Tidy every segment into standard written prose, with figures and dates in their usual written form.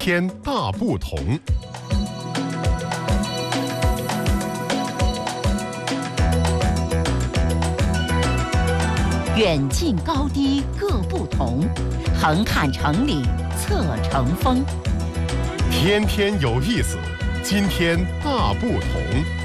天大不同。 远近高低各不同，横看成岭侧成峰。 天天有意思，今天大不同。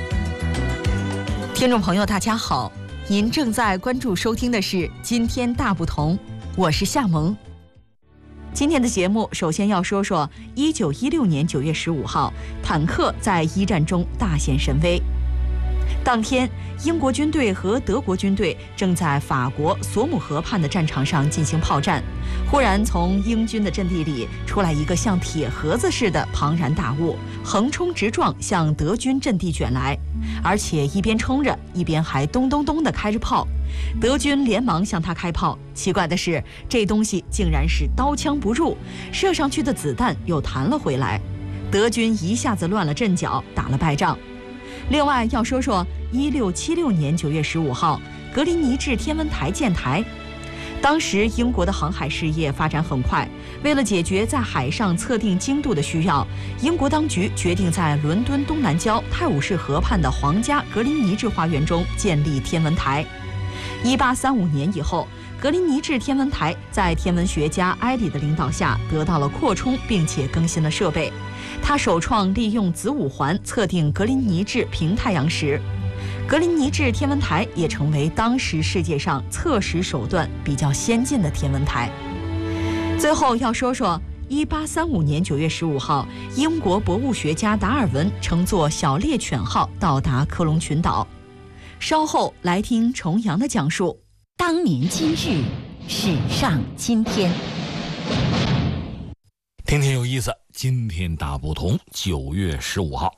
听众朋友大家好，您正在关注收听的是《今天大不同》，我是夏萌。今天的节目首先要说说1916年9月15号，坦克在一战中大显神威。当天，英国军队和德国军队正在法国索姆河畔的战场上进行炮战，忽然从英军的阵地里出来一个像铁盒子似的庞然大物，横冲直撞向德军阵地卷来，而且一边冲着一边还咚咚咚地开着炮。德军连忙向他开炮，奇怪的是，这东西竟然是刀枪不入，射上去的子弹又弹了回来，德军一下子乱了阵脚，打了败仗。另外要说说1676年9月15号，格林尼治天文台建台。当时英国的航海事业发展很快，为了解决在海上测定经度的需要，英国当局决定在伦敦东南郊泰晤士河畔的皇家格林尼治花园中建立天文台。1835年以后，格林尼治天文台在天文学家埃里的领导下得到了扩充，并且更新了设备。他首创利用子午环测定格林尼治平太阳时，格林尼治天文台也成为当时世界上测时手段比较先进的天文台。最后要说说1835年9月15号，英国博物学家达尔文乘坐小猎犬号到达科隆群岛。稍后来听重阳的讲述。 当年今日，史上今天。 天天有意思，今天大不同。9月15号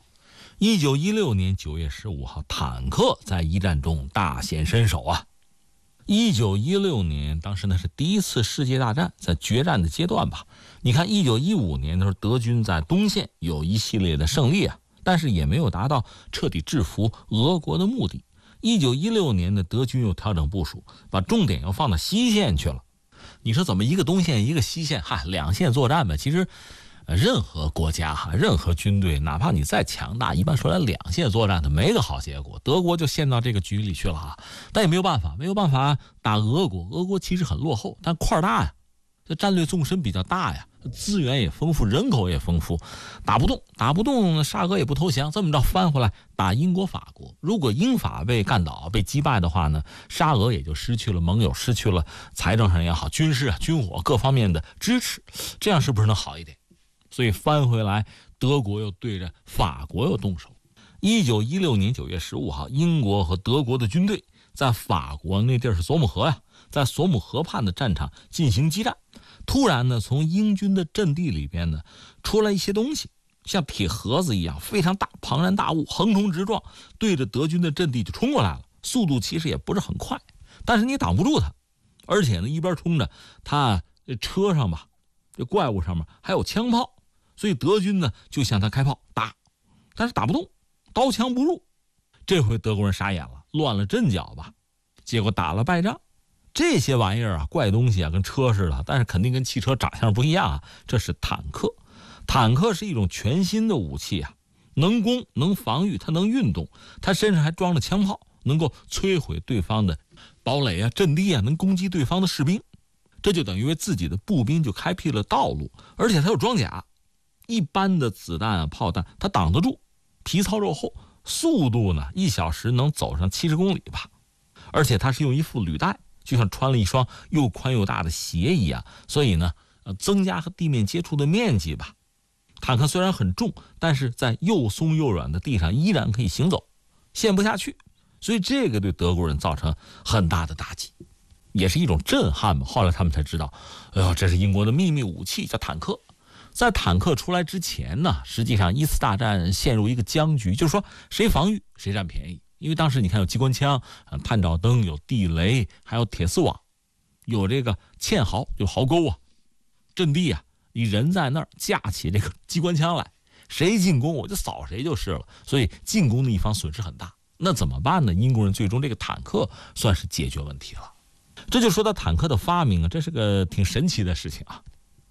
，1916年9月15号，坦克在一战中大显身手啊。1916年，当时呢是第一次世界大战在决战的阶段吧。你看1915年的时候，德军在东线有一系列的胜利啊，但是也没有达到彻底制服俄国的目的。1916年的德军又调整部署，把重点又放到西线去了。你说怎么一个东线一个西线，两线作战呗？其实任何国家任何军队，哪怕你再强大，一般说来两线作战它没个好结果。德国就陷到这个局里去了但也没有办法打俄国。俄国其实很落后，但块大呀，这战略纵深比较大呀，资源也丰富，人口也丰富，打不动，沙俄也不投降，这么着翻回来打英国法国。如果英法被干倒被击败的话呢，沙俄也就失去了盟友，失去了财政上也好，军事军火各方面的支持，这样是不是能好一点？所以翻回来，德国又对着法国又动手。1916年9月15号，英国和德国的军队在法国那地儿是索姆河呀，在索姆河畔的战场进行激战。突然呢，从英军的阵地里边呢，出来一些东西，像铁盒子一样，非常大，庞然大物，横冲直撞，对着德军的阵地就冲过来了。速度其实也不是很快，但是你挡不住它，而且呢，一边冲着它车上吧，这怪物上面还有枪炮，所以德军呢就向他开炮打，但是打不动，刀枪不入。这回德国人傻眼了，乱了阵脚吧，结果打了败仗。这些玩意儿怪东西跟车似的，但是肯定跟汽车长相不一样这是坦克。坦克是一种全新的武器能攻能防御，它能运动，它身上还装着枪炮，能够摧毁对方的堡垒阵地能攻击对方的士兵。这就等于为自己的步兵就开辟了道路，而且它有装甲，一般的子弹炮弹它挡得住，皮糙肉厚，速度呢1小时能走上70公里吧。而且它是用一副履带，就像穿了一双又宽又大的鞋一样，所以呢增加和地面接触的面积吧。坦克虽然很重，但是在又松又软的地上依然可以行走，陷不下去，所以这个对德国人造成很大的打击，也是一种震撼吧。后来他们才知道，这是英国的秘密武器，叫坦克。在坦克出来之前呢，实际上一次大战陷入一个僵局，就是说谁防御谁占便宜。因为当时你看有机关枪、探照灯，有地雷，还有铁丝网，有这个堑壕，就壕沟阵地你人在那儿架起这个机关枪来，谁进攻我就扫谁就是了，所以进攻的一方损失很大。那怎么办呢？英国人最终这个坦克算是解决问题了。这就说到坦克的发明这是个挺神奇的事情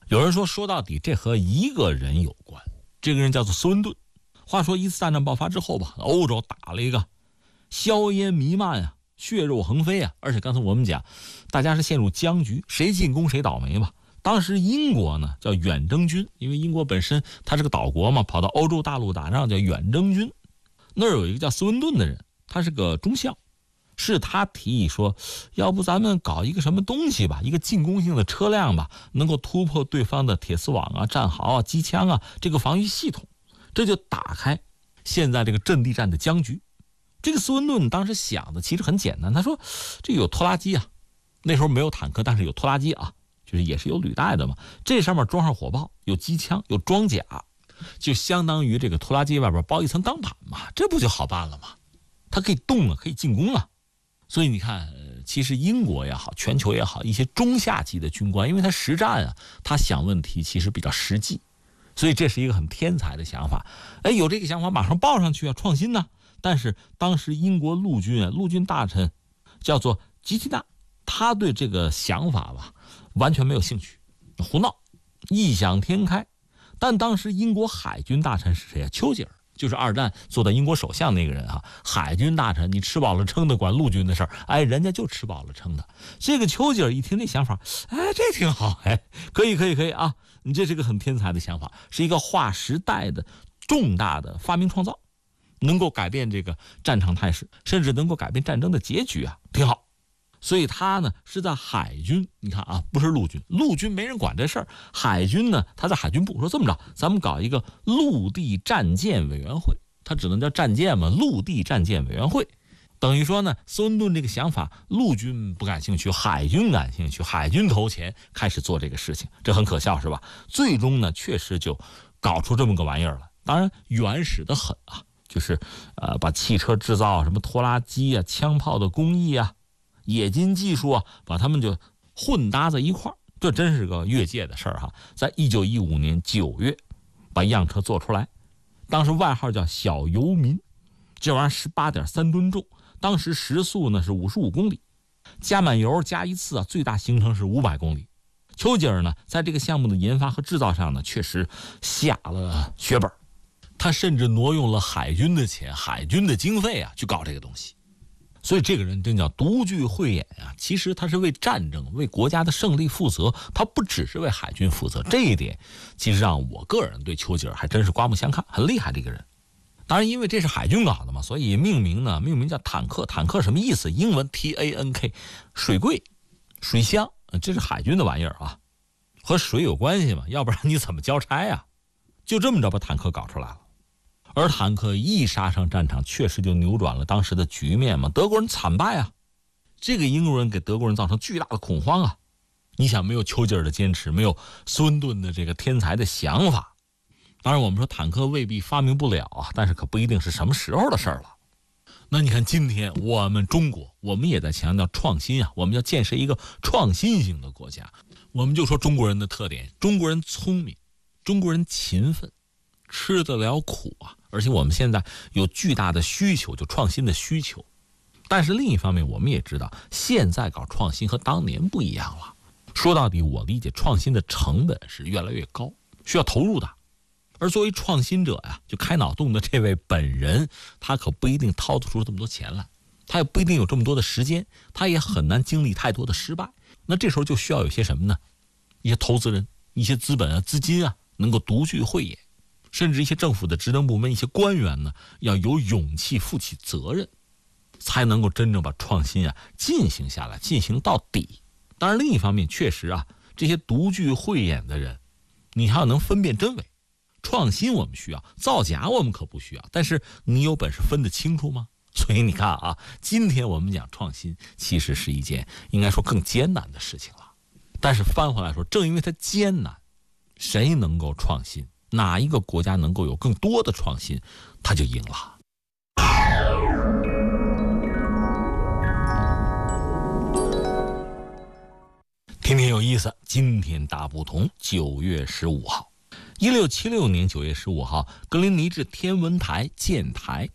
有人说到底这和一个人有关，这个人叫做斯文顿。话说一次战争爆发之后吧，欧洲打了一个硝烟弥漫啊，血肉横飞啊，而且刚才我们讲大家是陷入僵局，谁进攻谁倒霉吧。当时英国呢叫远征军，因为英国本身它是个岛国嘛，跑到欧洲大陆打仗叫远征军。那儿有一个叫斯文顿的人，他是个中校，是他提议说，要不咱们搞一个什么东西吧，一个进攻性的车辆吧，能够突破对方的铁丝网啊、战壕啊、机枪啊这个防御系统，这就打开现在这个阵地战的僵局。这个斯文顿当时想的其实很简单，他说这有拖拉机啊，那时候没有坦克，但是有拖拉机啊，就是也是有履带的嘛，这上面装上火炮，有机枪，有装甲，就相当于这个拖拉机外边包一层钢板嘛，这不就好办了吗？它可以动啊，可以进攻啊。所以你看，其实英国也好，全球也好，一些中下级的军官，因为他实战啊，他想问题其实比较实际，所以这是一个很天才的想法。哎，有这个想法马上报上去啊，创新呢。但是当时英国陆军啊，陆军大臣叫做吉提纳，他对这个想法吧完全没有兴趣，胡闹，异想天开。但当时英国海军大臣是谁啊？丘吉尔，就是二战做的英国首相那个人啊。海军大臣，你吃饱了撑的管陆军的事儿，哎，人家就吃饱了撑的。这个丘吉尔一听这想法，哎，这挺好，哎，可以啊，你这是个很天才的想法，是一个划时代的重大的发明创造，能够改变这个战场态势，甚至能够改变战争的结局啊，挺好。所以他呢是在海军，你看啊，不是陆军，陆军没人管这事儿。海军呢，他在海军部说这么着，咱们搞一个陆地战舰委员会，他只能叫战舰嘛，陆地战舰委员会。等于说呢，斯文顿这个想法，陆军不感兴趣，海军感兴趣，海军投钱开始做这个事情，这很可笑是吧？最终呢，确实就搞出这么个玩意儿了。当然原始的很啊，就是把汽车制造、什么拖拉机啊、枪炮的工艺啊、冶金技术啊，把他们就混搭在一块儿，这真是个越界的事儿哈。在1915年9月，把样车做出来，当时外号叫小游民，这玩意儿18.3吨重，当时时速呢是55公里，加满油加一次啊，最大行程是500公里。丘吉尔呢，在这个项目的研发和制造上呢，确实下了血本，他甚至挪用了海军的钱、海军的经费啊，去搞这个东西。所以这个人真叫独具慧眼啊！其实他是为战争、为国家的胜利负责，他不只是为海军负责。这一点其实让我个人对丘吉尔还真是刮目相看，很厉害这个人。当然，因为这是海军搞的嘛，所以命名叫坦克。坦克什么意思？英文 TANK， 水柜、水箱，这是海军的玩意儿啊，和水有关系嘛，要不然你怎么交差啊？就这么着把坦克搞出来了。而坦克一杀上战场，确实就扭转了当时的局面嘛，德国人惨败啊，这个英国人给德国人造成巨大的恐慌啊。你想，没有丘吉尔的坚持，没有斯文顿的这个天才的想法，当然我们说坦克未必发明不了啊，但是可不一定是什么时候的事儿了。那你看今天我们中国，我们也在强调创新啊，我们要建设一个创新型的国家。我们就说中国人的特点，中国人聪明，中国人勤奋，吃得了苦啊，而且我们现在有巨大的需求，就创新的需求。但是另一方面，我们也知道现在搞创新和当年不一样了。说到底，我理解创新的成本是越来越高，需要投入的。而作为创新者呀，就开脑洞的这位本人，他可不一定掏得出这么多钱来，他也不一定有这么多的时间，他也很难经历太多的失败。那这时候就需要有些什么呢？一些投资人、一些资本啊、资金啊，能够独具慧眼，甚至一些政府的职能部门、一些官员呢，要有勇气负起责任，才能够真正把创新啊进行下来，进行到底。当然，另一方面，确实啊，这些独具慧眼的人，你还要能分辨真伪。创新我们需要，造假我们可不需要，但是你有本事分得清楚吗？所以你看啊，今天我们讲创新，其实是一件应该说更艰难的事情了。但是翻回来说，正因为它艰难，谁能够创新，哪一个国家能够有更多的创新，他就赢了。天天有意思，今天大不同，9月15号。1676年9月15号，格林尼治天文台建台。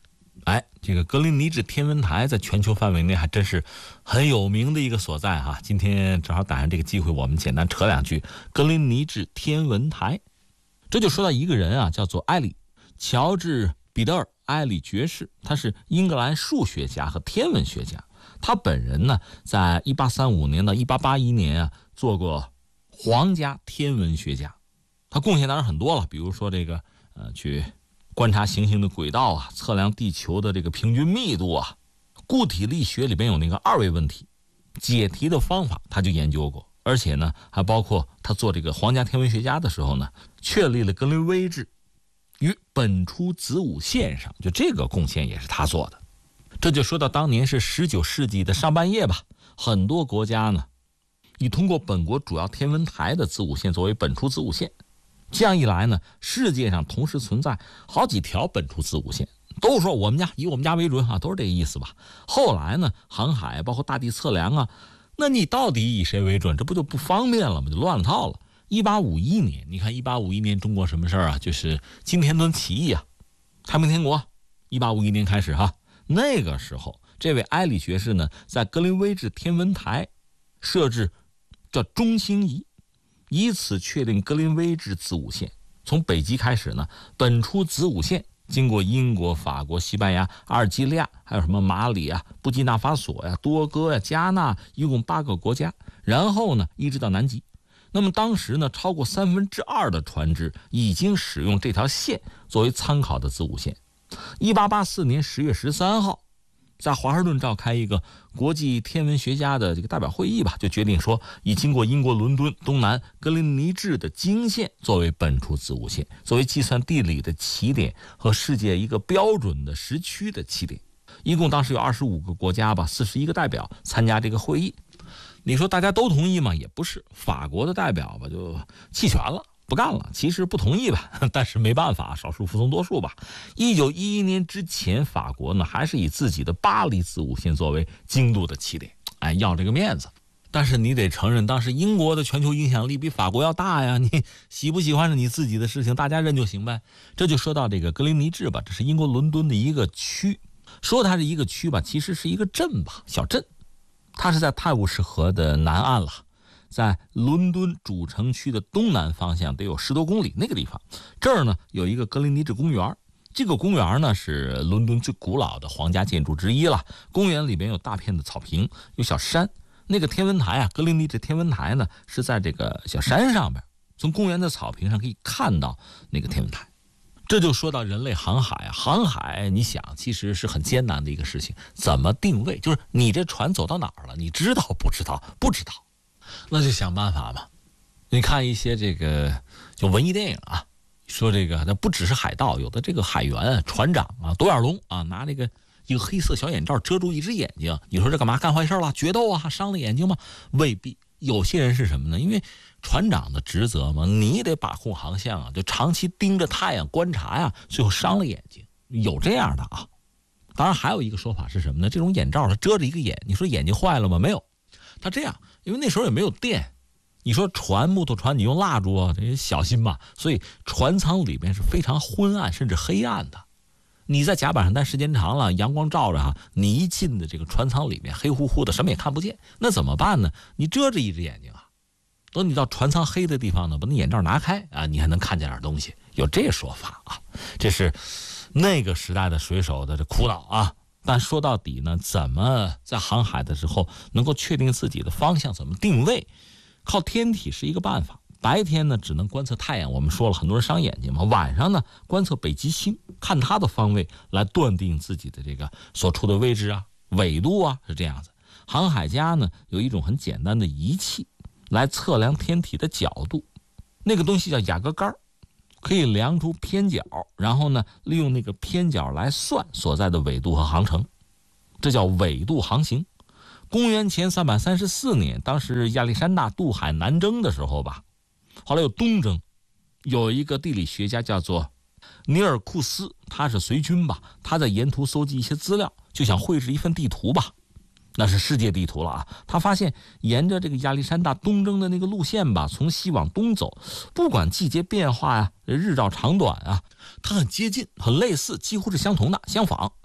这个格林尼治天文台在全球范围内还真是很有名的一个所在哈。今天正好赶上这个机会，我们简单扯两句格林尼治天文台。这就说到一个人啊，叫做埃里乔治彼得尔埃里爵士，他是英格兰数学家和天文学家。他本人呢，在1835年到1881年啊，做过皇家天文学家。他贡献当然很多了，比如说这个去观察行星的轨道啊，测量地球的这个平均密度啊，固体力学里边有那个二维问题解题的方法他就研究过，而且呢还包括他做这个皇家天文学家的时候呢，确立了格林威治与本初子午线上，就这个贡献也是他做的。这就说到当年是19世纪的上半叶吧，很多国家呢以通过本国主要天文台的子午线作为本初子午线，这样一来呢，世界上同时存在好几条本初子午线，都说以我们家为准啊，都是这个意思吧。后来呢，航海包括大地测量啊，那你到底以谁为准？这不就不方便了吗？就乱了套了。1851年，你看1851年中国什么事儿啊？就是金田敦起义啊，太平天国。1851年开始哈，那个时候这位埃里学士呢，在格林威治天文台设置叫中星仪，以此确定格林威治子午线。从北极开始呢，本初子午线经过英国、法国、西班牙、阿尔及利亚，还有什么马里啊、布基纳法索呀、多哥呀、加纳，一共8个国家，然后呢一直到南极。那么当时呢，超过2/3的船只已经使用这条线作为参考的子午线。1884年10月13号，在华盛顿召开一个国际天文学家的这个代表会议吧，就决定说以经过英国伦敦东南格林尼治的经线作为本初子午线，作为计算地理的起点和世界一个标准的时区的起点。一共当时有25个国家吧，41个代表参加这个会议。你说大家都同意吗？也不是，法国的代表吧就弃权了，不干了。其实不同意吧，但是没办法，少数服从多数吧。1911年之前，法国呢还是以自己的巴黎子午线作为经度的起点，要这个面子。但是你得承认，当时英国的全球影响力比法国要大呀。你喜不喜欢是你自己的事情，大家认就行呗。这就说到这个格林尼治吧，这是英国伦敦的一个区，说它是一个区吧，其实是一个镇吧，小镇。它是在泰晤士河的南岸了，在伦敦主城区的东南方向得有10多公里那个地方。这儿呢有一个格林尼治公园，这个公园呢是伦敦最古老的皇家建筑之一了。公园里边有大片的草坪，有小山。那个天文台啊，格林尼治天文台呢是在这个小山上边，从公园的草坪上可以看到那个天文台。这就说到人类航海啊，航海你想其实是很艰难的一个事情，怎么定位？就是你这船走到哪儿了，你知道不知道？不知道，那就想办法嘛。你看一些这个就文艺电影啊，说这个那不只是海盗，有的这个海员船长啊，独眼龙啊，拿这个一个黑色小眼罩遮住一只眼睛，你说这干嘛？干坏事了？决斗啊，伤了眼睛吗？未必。有些人是什么呢？因为船长的职责嘛，你得把控航向啊，就长期盯着太阳观察呀，最后伤了眼睛，有这样的啊。当然还有一个说法是什么呢？这种眼罩它遮着一个眼，你说眼睛坏了吗？没有，它这样，因为那时候也没有电，你说木头船你用蜡烛啊，得小心嘛，所以船舱里边是非常昏暗甚至黑暗的。你在甲板上待时间长了，阳光照着哈，你一进的这个船舱里面黑乎乎的，什么也看不见，那怎么办呢？你遮着一只眼睛啊，等你到船舱黑的地方呢，把那眼罩拿开啊，你还能看见点东西，有这说法啊。这是那个时代的水手的这苦恼啊。但说到底呢，怎么在航海的时候能够确定自己的方向，怎么定位，靠天体是一个办法。白天呢只能观测太阳，我们说了很多人伤眼睛嘛。晚上呢观测北极星，看它的方位来断定自己的这个所处的位置啊、纬度啊，是这样子。航海家呢有一种很简单的仪器来测量天体的角度，那个东西叫雅各杆，可以量出偏角，然后呢利用那个偏角来算所在的纬度和航程，这叫纬度航行。公元前334年，当时亚历山大渡海南征的时候吧，后来有东征，有一个地理学家叫做尼尔库斯，他是随军吧，他在沿途搜集一些资料，就想绘制一份地图吧，那是世界地图了啊。他发现沿着这个亚历山大东征的那个路线吧，从西往东走，不管季节变化呀、日照长短啊，它很接近，很类似，几乎是相同的，相仿。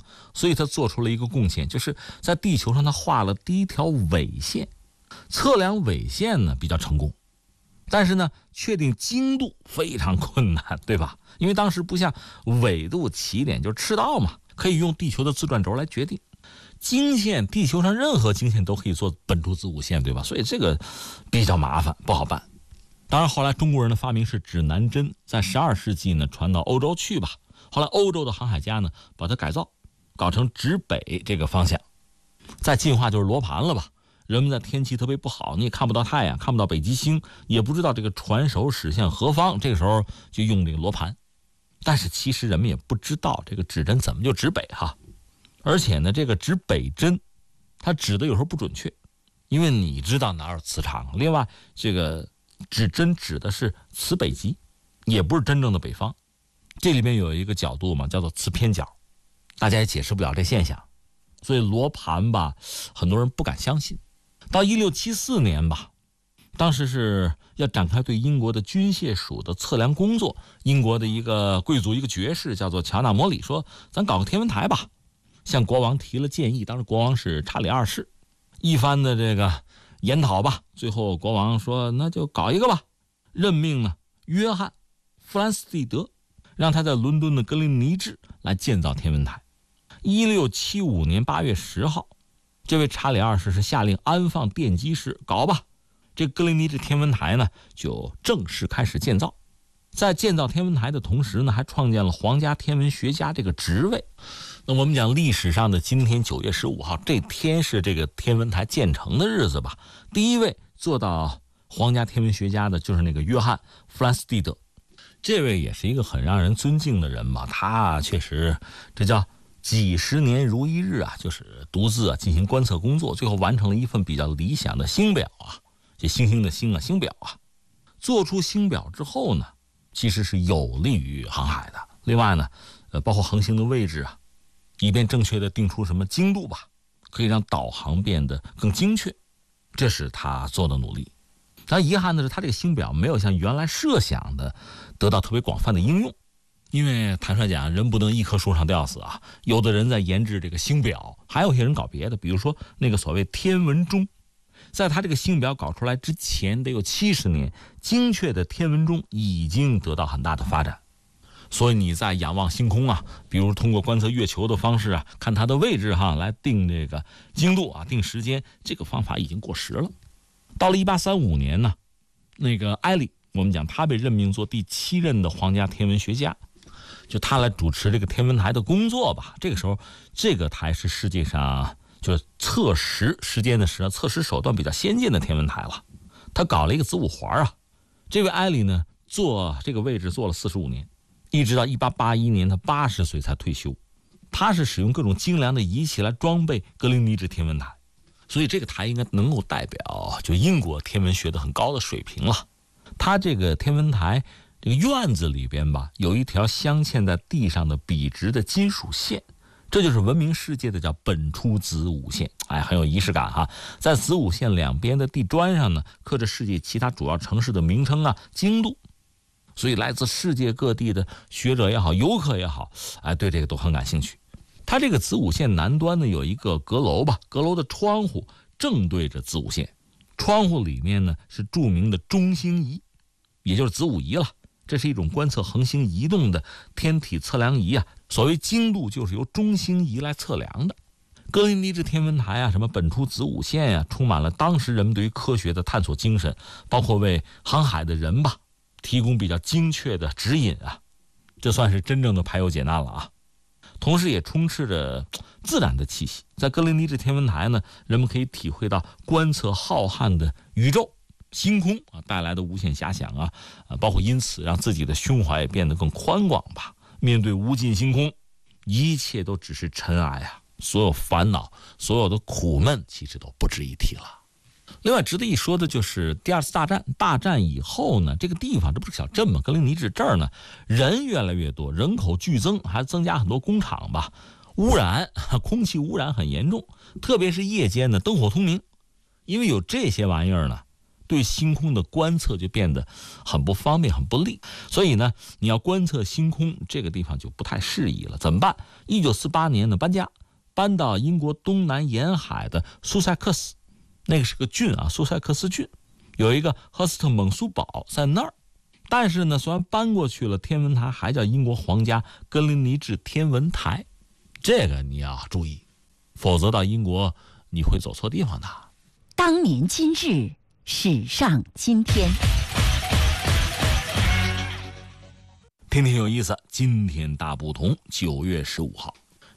所以他做出了一个贡献，就是在地球上他画了第一条纬线。测量纬线呢比较成功，但是呢确定经度非常困难，对吧？因为当时不像纬度起点就是赤道嘛，可以用地球的自转轴来决定。经线，地球上任何经线都可以做本初子午线，对吧？所以这个比较麻烦，不好办。当然后来中国人的发明是指南针，在12世纪呢传到欧洲去吧。后来欧洲的航海家呢把它改造，搞成指北这个方向。再进化就是罗盘了吧。人们在天气特别不好，你也看不到太阳，看不到北极星，也不知道这个船首驶向何方，这个时候就用这个罗盘。但是其实人们也不知道这个指针怎么就指北哈。而且呢这个指北针它指的有时候不准确，因为你知道哪有磁场，另外这个指针指的是磁北极，也不是真正的北方。这里边有一个角度嘛，叫做磁偏角，大家也解释不了这现象，所以罗盘吧很多人不敢相信。到1674年吧，当时是要展开对英国的军械署的测量工作，英国的一个贵族，一个爵士叫做乔纳摩里，说咱搞个天文台吧，向国王提了建议。当时国王是查理2世，一番的这个研讨吧，最后国王说那就搞一个吧，任命呢约翰·弗兰斯蒂德，让他在伦敦的格林尼治来建造天文台。1675年8月10号，这位查理2世是下令安放奠基式，搞吧。这格林尼治天文台呢就正式开始建造。在建造天文台的同时呢，还创建了皇家天文学家这个职位。那我们讲历史上的今天9月15号，这天是这个天文台建成的日子吧。第一位做到皇家天文学家的就是那个约翰·弗兰斯蒂德，这位也是一个很让人尊敬的人吧。他确实这叫几十年如一日啊，就是独自进行观测工作，最后完成了一份比较理想的星表啊，这星星的星啊，星表啊。做出星表之后呢，其实是有利于航海的。另外呢，包括恒星的位置啊，以便正确的定出什么经度吧，可以让导航变得更精确，这是他做的努力。但遗憾的是，他这个星表没有像原来设想的得到特别广泛的应用。因为坦率讲，人不能一棵树上吊死啊！有的人在研制这个星表，还有些人搞别的，比如说那个所谓天文钟，在他这个星表搞出来之前得有70年，精确的天文钟已经得到很大的发展。所以你在仰望星空啊，比如通过观测月球的方式啊，看它的位置哈，来定这个经度啊，定时间，这个方法已经过时了。到了1835年呢，那个埃里，我们讲他被任命做第7任的皇家天文学家。就他来主持这个天文台的工作吧。这个时候，这个台是世界上就是测时时间的时，测时手段比较先进的天文台了。他搞了一个子午环啊。这位埃里呢，做这个位置做了45年，一直到1881年他80岁才退休。他是使用各种精良的仪器来装备格林尼治天文台，所以这个台应该能够代表就英国天文学的很高的水平了。他这个天文台这个院子里边吧，有一条镶嵌在地上的笔直的金属线，这就是闻名世界的叫本初子午线。哎，很有仪式感哈。在子午线两边的地砖上呢，刻着世界其他主要城市的名称啊、经度，所以来自世界各地的学者也好、游客也好，哎，对这个都很感兴趣。它这个子午线南端呢有一个阁楼吧，阁楼的窗户正对着子午线，窗户里面呢是著名的中星仪，也就是子午仪了。这是一种观测恒星移动的天体测量仪啊，所谓经度就是由中星仪来测量的。格林尼治天文台啊，什么本初子午线啊，充满了当时人们对于科学的探索精神，包括为航海的人吧提供比较精确的指引啊，这算是真正的排忧解难了啊。同时也充斥着自然的气息，在格林尼治天文台呢，人们可以体会到观测浩瀚的宇宙星空啊带来的无限遐想啊，包括因此让自己的胸怀也变得更宽广吧。面对无尽星空，一切都只是尘埃啊，所有烦恼、所有的苦闷，其实都不值一提了。另外值得一说的就是第二次大战以后呢，这个地方这不是小镇吗？格林尼治这儿呢，人越来越多，人口剧增，还增加很多工厂吧，污染，空气污染很严重，特别是夜间呢，灯火通明。因为有这些玩意儿呢， 对星空的观测就变得很不方便、很不利。所以呢，你要观测星空，这个地方就不太适宜了。怎么办？1948年呢，搬家，搬到英国东南沿海的苏塞克斯，那个是个郡啊，苏塞克斯郡，有一个赫斯特蒙苏堡在那儿。但是呢，虽然搬过去了，天文台还叫英国皇家格林尼治天文台，这个你要注意，否则到英国你会走错地方的。 当年今日，史上今天。 天天有意思，今天大不同。9月15号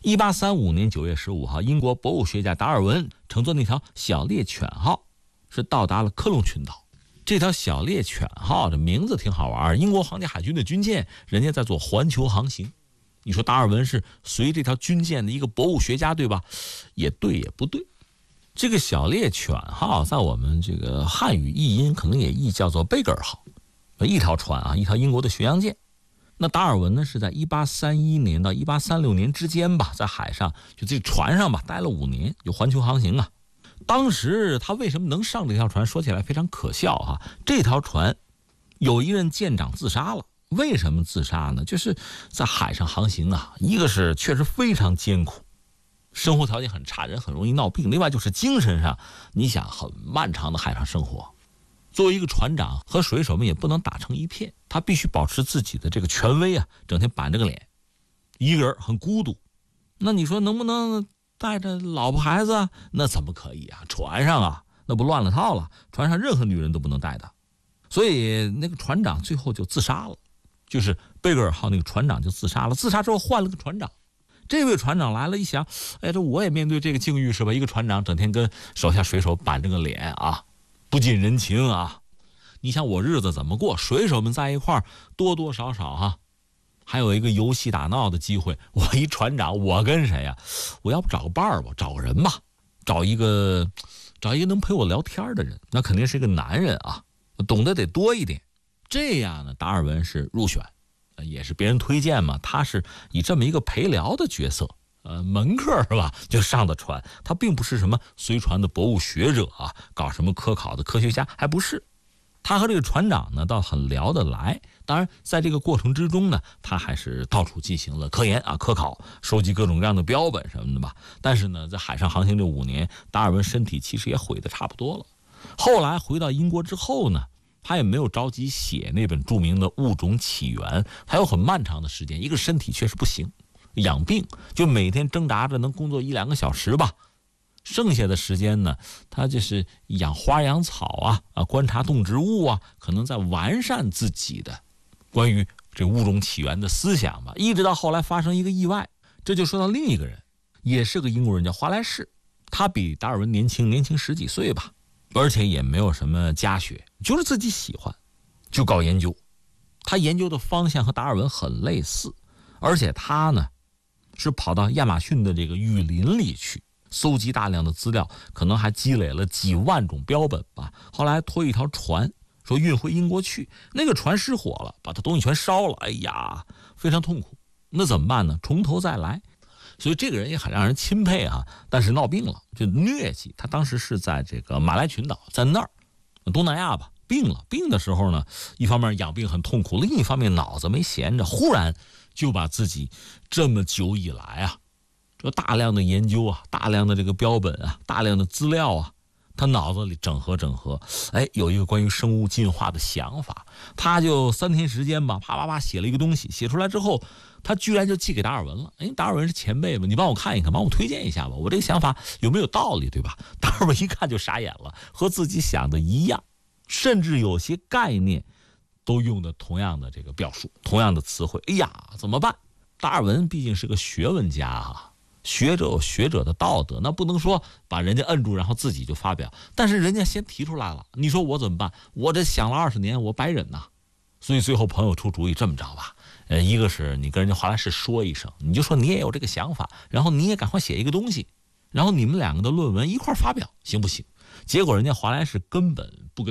，1835年9月15号，英国博物学家达尔文乘坐那条小猎犬号，是到达了科隆群岛。这条小猎犬号的名字挺好玩，英国皇家海军的军舰，人家在做环球航行。你说达尔文是随这条军舰的一个博物学家，对吧？也对也不对。这个小猎犬号在我们这个汉语译音可能也译叫做贝格尔号，一条船啊，一条英国的巡洋舰。那达尔文呢是在1831年到1836年之间吧，在海上就这船上吧待了5年，就环球航行啊。当时他为什么能上这条船，说起来非常可笑哈。这条船有一任舰长自杀了，为什么自杀呢？就是在海上航行啊，一个是确实非常艰苦，生活条件很差，人很容易闹病，另外就是精神上，你想很漫长的海上生活，作为一个船长和水手们也不能打成一片，他必须保持自己的这个权威啊，整天板着个脸，一个人很孤独。那你说能不能带着老婆孩子？那怎么可以啊？船上啊，那不乱了套了，船上任何女人都不能带的。所以那个船长最后就自杀了，就是贝格尔号那个船长就自杀了。自杀之后换了个船长，这位船长来了，一想，哎，这我也面对这个境遇是吧？一个船长整天跟手下水手板着个脸啊，不近人情啊。你想我日子怎么过？水手们在一块儿，多多少少哈，还有一个游戏打闹的机会。我一船长，我跟谁呀？我要不找个伴儿吧，找个人吧，找一个能陪我聊天的人，那肯定是一个男人啊，懂得得多一点。这样呢，达尔文是入选，也是别人推荐嘛，他是以这么一个陪聊的角色，门客是吧，就上的船。他并不是什么随船的博物学者啊，搞什么科考的科学家，还不是。他和这个船长呢倒很聊得来，当然在这个过程之中呢，他还是到处进行了科研啊、科考，收集各种各样的标本什么的吧。但是呢，在海上航行这5年，达尔文身体其实也毁得差不多了。后来回到英国之后呢，他也没有着急写那本著名的《物种起源》，他有很漫长的时间，一个身体确实不行，养病，就每天挣扎着能工作1-2个小时吧。剩下的时间呢，他就是养花养草啊，观察动植物啊，可能在完善自己的关于这物种起源的思想吧。一直到后来发生一个意外，这就说到另一个人，也是个英国人，叫华莱士。他比达尔文年轻10几岁吧，而且也没有什么家学，就是自己喜欢就搞研究。他研究的方向和达尔文很类似，而且他呢是跑到亚马逊的这个雨林里去搜集大量的资料，可能还积累了几万种标本吧。后来拖一条船说运回英国去，那个船失火了，把他东西全烧了，哎呀，非常痛苦。那怎么办呢？从头再来。所以这个人也很让人钦佩啊，但是闹病了，就疟疾。他当时是在这个马来群岛，在那儿东南亚吧，病了。病的时候呢，一方面养病很痛苦，另一方面脑子没闲着，忽然就把自己这么久以来啊，这大量的研究啊，大量的这个标本啊，大量的资料啊，他脑子里整合，哎，有一个关于生物进化的想法。他就3天时间吧，啪写了一个东西，写出来之后，他居然就寄给达尔文了。哎，达尔文是前辈嘛，你帮我看一看，帮我推荐一下吧，我这个想法有没有道理，对吧？达尔文一看就傻眼了，和自己想的一样，甚至有些概念都用的同样的这个表述，同样的词汇。哎呀，怎么办？达尔文毕竟是个学问家啊。学者有学者的道德，那不能说把人家摁住然后自己就发表，但是人家先提出来了，你说我怎么办？我这想了20年，我白忍呐。所以最后朋友出主意，这么着吧，一个是你跟人家华莱士说一声，你就说你也有这个想法，然后你也赶快写一个东西，然后你们2个的论文一块发表，行不行？结果人家华莱士根本不跟